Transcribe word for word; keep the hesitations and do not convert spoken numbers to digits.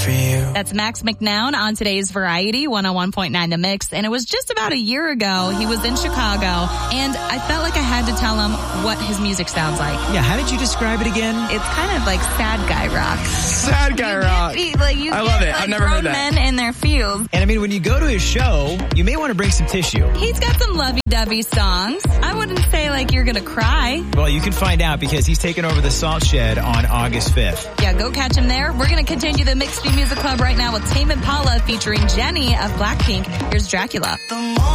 for you. That's Max McNown on today's Variety one oh one point nine The Mix. And it was just about a year ago. He was in Chicago, and I felt like I had to tell him what his music sounds like. Yeah, how did you describe it again? It's kind of like sad guy rock. Sad guy rock. Get, like, you I get, love it. like, I've never heard that. men in their feels. And I mean, when you go to his show, you may want to bring some tissue. He's got some lovey-dovey songs. I wouldn't say like you're going to cry. Well, you can find out because he's taking over the Salt Shed on August fifth. Yeah, go catch him there. We're going to continue the Mixed Music Club right now with Tame Impala featuring Jenny of Blackpink. Here's Dracula.